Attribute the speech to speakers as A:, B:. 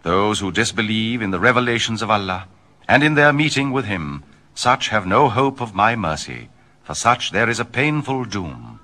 A: Those who disbelieve in the revelations of Allah, and in their meeting with Him, such have no hope of my mercy. For such there is a painful doom.